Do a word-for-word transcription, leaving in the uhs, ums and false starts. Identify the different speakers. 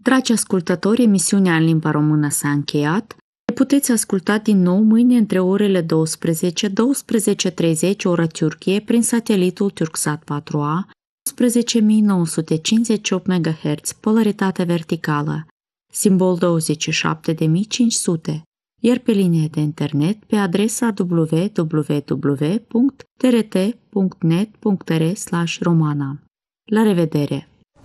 Speaker 1: Dragi ascultători, emisiunea în limba română s-a încheiat. Puteți asculta din nou mâine între orele douăsprezece - douăsprezece și treizeci ora Turcie prin satelitul Turksat patru A, unsprezece mii nouă sute cincizeci și opt megahertz, polaritate verticală, simbol douăzeci și șapte mii cinci sute, iar pe linie de internet pe adresa w w w punct t r t punct net punct r slash romana. La revedere!